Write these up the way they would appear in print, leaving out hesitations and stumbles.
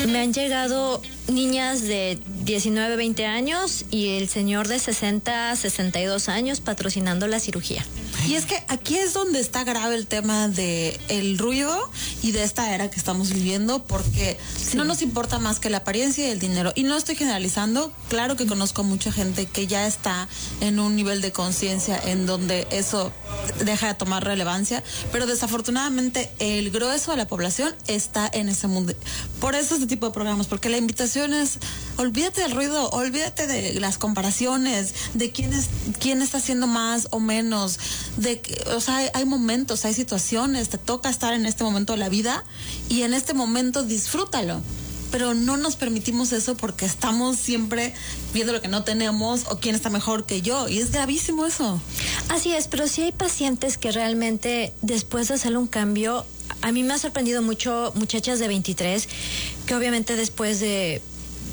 Me han llegado niñas de 19, 20 años y el señor de 60, 62 años patrocinando la cirugía. Y es que aquí es donde está grave el tema de el ruido y de esta era que estamos viviendo, porque no nos importa más que la apariencia y el dinero. Y no estoy generalizando, claro que conozco mucha gente que ya está en un nivel de conciencia en donde eso deja de tomar relevancia, pero desafortunadamente el grueso de la población está en ese mundo. Por eso este tipo de programas, porque la invitación es, olvídate del ruido, olvídate de las comparaciones, de quién está haciendo más o menos, o sea, hay momentos, hay situaciones, te toca estar en este momento de la vida y en este momento disfrútalo. Pero no nos permitimos eso porque estamos siempre viendo lo que no tenemos o quién está mejor que yo, y es gravísimo eso. Así es, pero sí hay pacientes que realmente después de hacer un cambio, a mí me ha sorprendido mucho muchachas de 23 que obviamente después de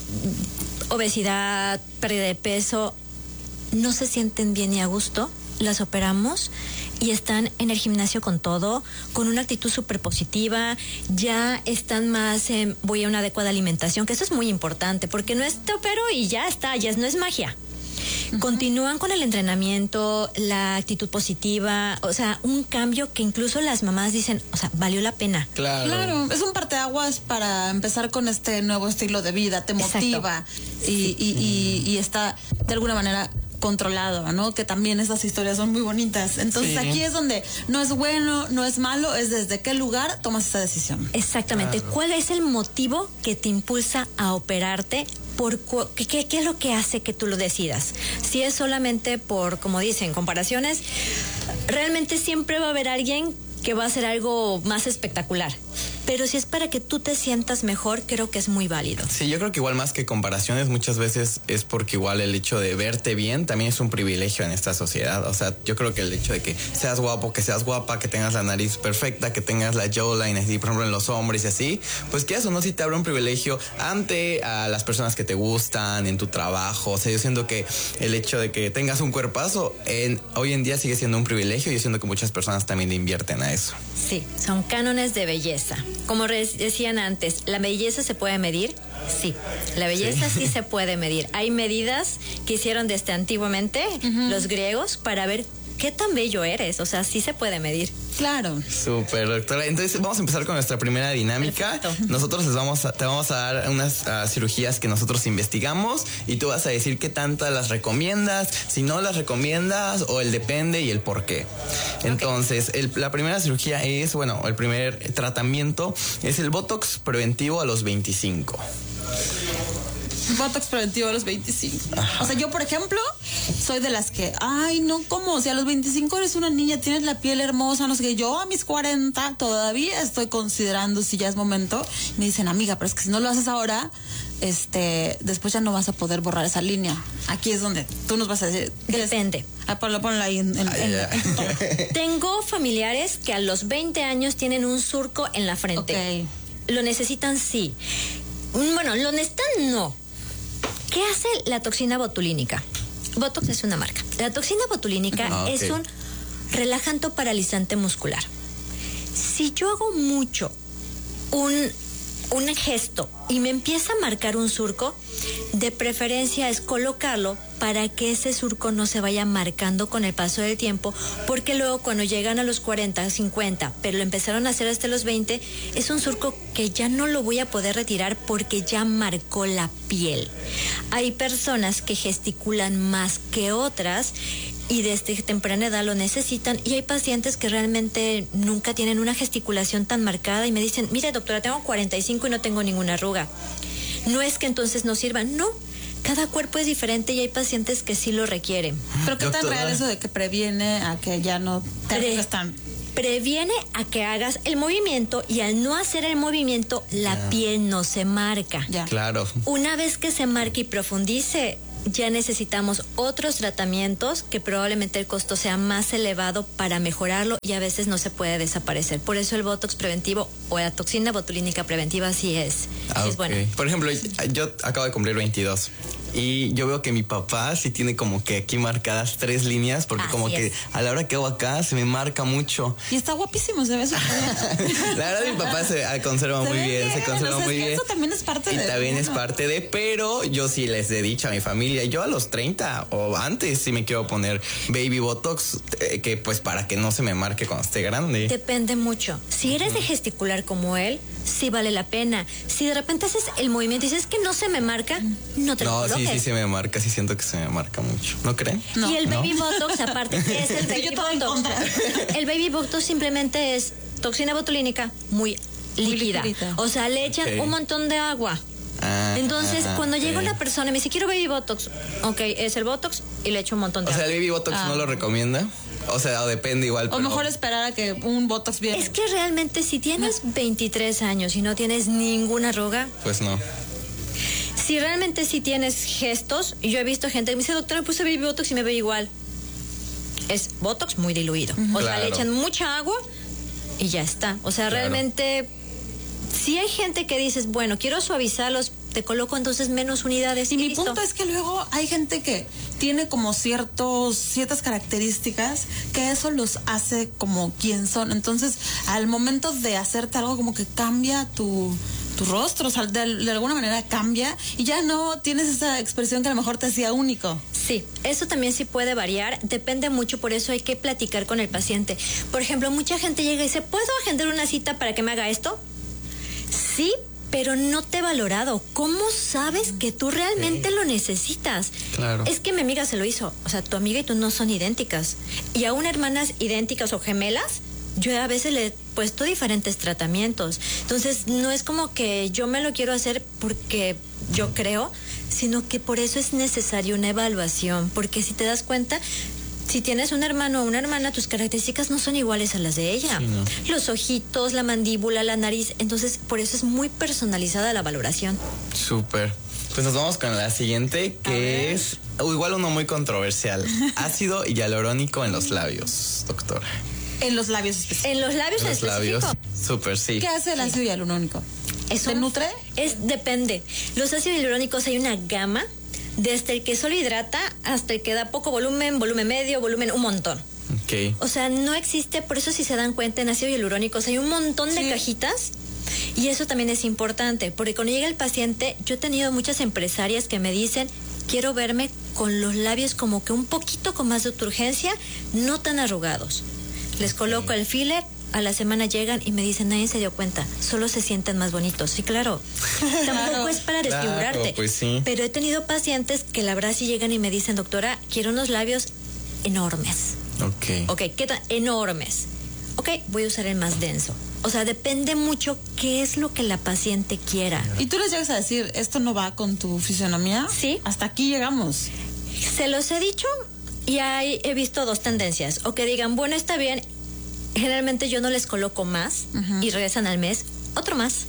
obesidad, pérdida de peso, no se sienten bien ni a gusto, las operamos y están en el gimnasio con todo, con una actitud súper positiva, ya están más en voy a una adecuada alimentación, que eso es muy importante, porque no es te opero y ya está, no es magia. Continúan con el entrenamiento, la actitud positiva, o sea, un cambio que incluso las mamás dicen, o sea, valió la pena. Claro, es un parteaguas para empezar con este nuevo estilo de vida, te motiva y está de alguna manera controlado, ¿no? Que también esas historias son muy bonitas. Entonces aquí es donde no es bueno, no es malo, es desde qué lugar tomas esa decisión. Exactamente. Claro. ¿Cuál es el motivo que te impulsa a operarte? ¿Qué es lo que hace que tú lo decidas? Si es solamente por, como dicen, comparaciones, realmente siempre va a haber alguien que va a hacer algo más espectacular. Pero si es para que tú te sientas mejor, creo que es muy válido. Sí, yo creo que igual más que comparaciones, muchas veces es porque igual el hecho de verte bien también es un privilegio en esta sociedad. O sea, yo creo que el hecho de que seas guapo, que seas guapa, que tengas la nariz perfecta, que tengas la jawline así, por ejemplo, en los hombres y así, pues que eso no sí te abre un privilegio ante a las personas que te gustan, en tu trabajo. O sea, yo siento que el hecho de que tengas un cuerpazo hoy en día sigue siendo un privilegio y yo siento que muchas personas también le invierten a eso. Sí, son cánones de belleza. Como decían antes, ¿la belleza se puede medir? Sí, la belleza sí se puede medir. Hay medidas que hicieron desde antiguamente los griegos para ver qué tan bello eres. O sea, sí se puede medir. Claro. Súper, doctora. Entonces vamos a empezar con nuestra primera dinámica. Perfecto. Nosotros te vamos a dar unas cirugías que nosotros investigamos y tú vas a decir qué tantas las recomiendas, si no las recomiendas o el depende y el por qué. Entonces, la primera cirugía es, el primer tratamiento es el Botox preventivo a los 25. Botox preventivo a los 25. Ajá. O sea, yo, por ejemplo, soy de las que, no, ¿cómo? O sea, a los 25 eres una niña, tienes la piel hermosa, no sé qué. Yo a mis 40 todavía estoy considerando si ya es momento. Me dicen, amiga, pero es que si no lo haces ahora, después ya no vas a poder borrar esa línea. Aquí es donde tú nos vas a decir. Depende. Ponla ahí en tu tono. Tengo familiares que a los 20 años tienen un surco en la frente. Okay. Lo necesitan, sí. Bueno, lo necesitan, no. ¿Qué hace la toxina botulínica? Botox es una marca. La toxina botulínica es un relajante paralizante muscular. Si yo hago mucho un gesto y me empieza a marcar un surco, de preferencia es colocarlo para que ese surco no se vaya marcando con el paso del tiempo, porque luego cuando llegan a los 40, 50, pero lo empezaron a hacer hasta los 20, es un surco que ya no lo voy a poder retirar porque ya marcó la piel. Hay personas que gesticulan más que otras y desde temprana edad lo necesitan, y hay pacientes que realmente nunca tienen una gesticulación tan marcada y me dicen, mire doctora, tengo 45 y no tengo ninguna arruga. No es que entonces no sirvan, no. Cada cuerpo es diferente y hay pacientes que sí lo requieren. Pero ¿qué tan real eso de que previene a que ya no te arrugues tan? Previene a que hagas el movimiento, y al no hacer el movimiento la piel no se marca. Ya. Claro. Una vez que se marque y profundice, ya necesitamos otros tratamientos que probablemente el costo sea más elevado para mejorarlo, y a veces no se puede desaparecer. Por eso el Botox preventivo o la toxina botulínica preventiva sí es bueno. Por ejemplo, yo acabo de cumplir 22 Y yo veo que mi papá sí tiene como que aquí marcadas 3 líneas, porque Así como que es. a la hora que hago acá se me marca mucho. Y está guapísimo, se ve súper bien. La verdad mi papá se conserva muy bien, se conserva o sea, muy es que bien. eso también es parte Y de también es uno. parte de, pero yo sí les he dicho a mi familia, yo a los 30 o antes sí me quiero poner baby botox, que pues para que no se me marque cuando esté grande. Depende mucho. Si eres de gesticular como él, sí vale la pena. Si de repente haces el movimiento y dices que no se me marca, no te lo No, coloques. sí se me marca, sí siento que se me marca mucho. ¿No creen? No. Y el ¿No? baby botox, aparte, ¿qué es el baby Yo todo en botox? contra. El baby botox simplemente es toxina botulínica muy líquida. liquidita. O sea, le echan Ok. un montón de agua. Entonces, cuando llega una persona y me dice, quiero baby botox, ok, es el botox y le echo un montón de O sea, agua. el baby botox no lo recomienda. O sea, depende igual. O pero- mejor esperar a que un botox bien. Es que realmente si tienes 23 años y no tienes ninguna arruga, Pues no. si realmente sí tienes gestos, y yo he visto gente que me dice, doctora, me puse baby botox y me veo igual. Es botox muy diluido. O sea, le Claro. echan mucha agua y ya está. O sea, Claro. realmente, si hay gente que dices, bueno, quiero suavizarlos, te coloco entonces menos unidades. Y mi listo. punto es que luego hay gente que tiene como ciertas características que eso los hace como quien son. Entonces, al momento de hacerte algo como que cambia tu rostro, o sea, de alguna manera cambia y ya no tienes esa expresión que a lo mejor te hacía único. Sí, eso también sí puede variar, depende mucho, por eso hay que platicar con el paciente. Por ejemplo, mucha gente llega y dice, ¿puedo agendar una cita para que me haga esto? Sí, pero no te he valorado. ¿Cómo sabes que tú realmente lo necesitas? Claro. Es que mi amiga se lo hizo. O sea, tu amiga y tú no son idénticas. Y aún hermanas idénticas o gemelas, yo a veces le he puesto diferentes tratamientos. Entonces, no es como que yo me lo quiero hacer porque yo creo, sino que por eso es necesaria una evaluación. Porque si te das cuenta, si tienes un hermano o una hermana, tus características no son iguales a las de ella. Sí, no. Los ojitos, la mandíbula, la nariz. Entonces, por eso es muy personalizada la valoración. Súper. Pues nos vamos con la siguiente, que es igual uno muy controversial. Ácido hialurónico en los labios, doctora. En los labios específicos. En los labios En en los labios. específico. Súper, sí. ¿Qué hace el ácido hialurónico? Eso ¿Te nutre? Depende. Los ácidos hialurónicos hay una gama, desde el que solo hidrata hasta el que da poco volumen, volumen medio, volumen, un montón. Ok. O sea, no existe, por eso si se dan cuenta en ácidos hialurónicos hay un montón de Sí. cajitas. Y eso también es importante, porque cuando llega el paciente, yo he tenido muchas empresarias que me dicen, quiero verme con los labios como que un poquito con más de urgencia, no tan arrugados. Les coloco el filler, a la semana llegan y me dicen, nadie se dio cuenta, solo se sienten más bonitos. Sí, claro. Tampoco es para Claro, desfigurarte. pues sí. Pero he tenido pacientes que la verdad sí llegan y me dicen, doctora, quiero unos labios enormes. Ok. Ok, ¿qué tal? Enormes. Ok, voy a usar el más denso. O sea, depende mucho qué es lo que la paciente quiera. Y tú les llegas a decir, esto no va con tu fisionomía. Sí. Hasta aquí llegamos. Se los he dicho y he visto dos tendencias. O que digan, bueno, está bien. Generalmente yo no les coloco más y regresan al mes, otro más.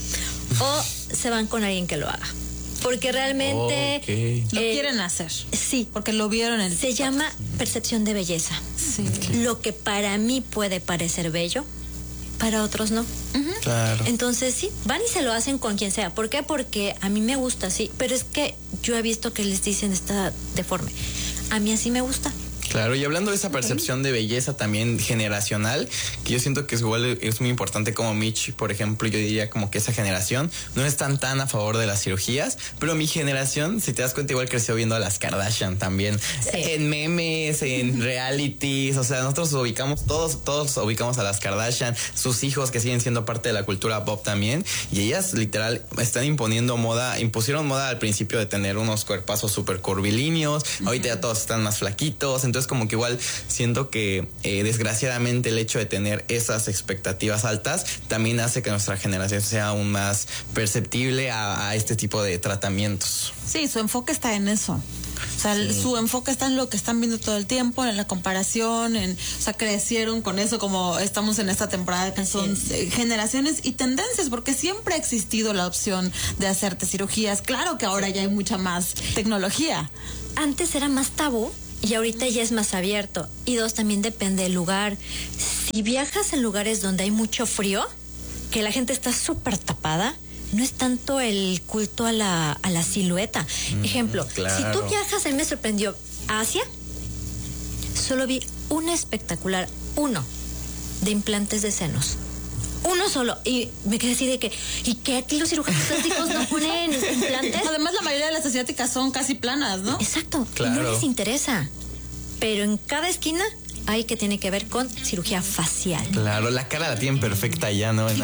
O se van con alguien que lo haga. Porque realmente... Ok. Lo quieren hacer. Sí, Porque lo vieron en el se llama percepción de belleza. Sí. Lo que para mí puede parecer bello, para otros no. Claro. Entonces sí, van y se lo hacen con quien sea. ¿Por qué? Porque a mí me gusta, sí. Pero es que yo he visto que les dicen está deforme. A mí así me gusta. Claro, y hablando de esa percepción de belleza también generacional, que yo siento que es igual, es muy importante como Mitch, por ejemplo, yo diría como que esa generación no están tan a favor de las cirugías, pero mi generación, si te das cuenta, igual creció viendo a las Kardashian también, Sí. en memes, en realities, o sea, nosotros ubicamos, todos ubicamos a las Kardashian, sus hijos que siguen siendo parte de la cultura pop también, y ellas literal están imponiendo moda, impusieron moda al principio de tener unos cuerpazos súper curvilíneos, ahorita ya todos están más flaquitos, entonces como que igual siento que desgraciadamente el hecho de tener esas expectativas altas también hace que nuestra generación sea aún más perceptible a este tipo de tratamientos. Sí, su enfoque está en eso. O sea, su enfoque está en lo que están viendo todo el tiempo, en la comparación, o sea, crecieron con eso como estamos en esta temporada que son generaciones y tendencias, porque siempre ha existido la opción de hacerte cirugías. Claro que ahora ya hay mucha más tecnología. Antes era más tabú y ahorita ya es más abierto. Y dos, también depende del lugar. Si viajas en lugares donde hay mucho frío, que la gente está súper tapada, no es tanto el culto a la silueta. Ejemplo, claro. Si tú viajas, a mí me sorprendió Asia, solo vi uno espectacular, de implantes de senos. Uno solo. Y me quedé así de que, ¿y qué aquí los cirujanos plásticos no ponen implantes? Además, la mayoría de las asiáticas son casi planas, ¿no? Exacto. Claro. Y no les interesa. Pero en cada esquina hay que tiene que ver con cirugía facial. Claro, la cara la tienen perfecta ya, ¿no?